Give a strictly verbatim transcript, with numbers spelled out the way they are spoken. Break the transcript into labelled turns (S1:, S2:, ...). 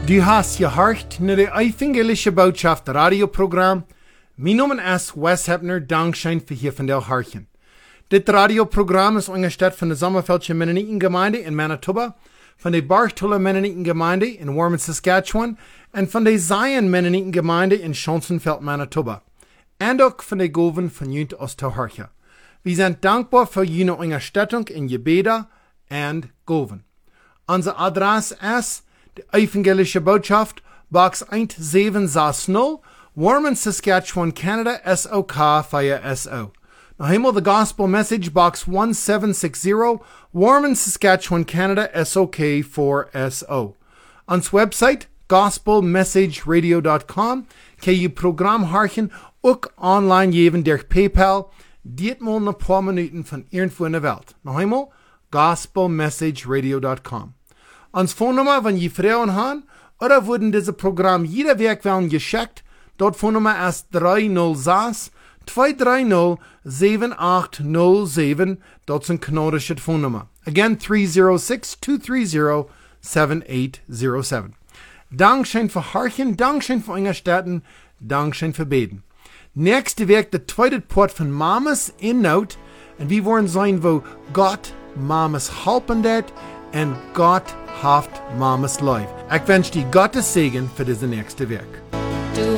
S1: Du hast gehört naar de evangelische boodschap radioprogram. Mijn naam is Wes Hebner, dankzij voor hier van der Harchen. Dit radioprogram is ongesteld van de Sommerveldse Mennonitengemeinde in Manitoba, van de Bartola Mennonitengemeinde in Warman, Saskatchewan en van de Zion Mennonitengemeinde in Schonsonveld, Manitoba. En ook van de Goven van Junt Oosterharche. We zijn dankbaar voor jullie ondersteuning in Gebeda en Goven. Onze adres is de Evangelische Botschaft, Box one seven six zero, Warman, Saskatchewan, Canada, S O K via S O. Now, eenmaal the Gospel Message, Box one seven six zero, Warman, Saskatchewan, Canada, S O K four S O. Ons website, gospel message radio dot com, kan je program harken ook online geven door PayPal, ditmaal een paar minuten van irgendwo in de wereld. Nog eenmaal, gospel message radio dot com. Ons Phonenummer, wenn je Frauen haben, oder wurden diese Programm jeder Werk werden geschickt, dort Phonenummer ist drei null sechs, zwei drei null, sieben acht null sieben, dort ist ein kanadische Phonenummer. Again, three zero six, two three zero, seven eight zero seven. Dankeschön für Harchen, Dankeschön für Engerstätten, Dankeschön für Beten. Nächste Werk, der zweite Port von Mamas in Not, und wir wollen sein, wo Gott Mamas helfen dat, und Gott haft Mamas life. Ich wünsche dir Gottes Segen für diese nächste Werk.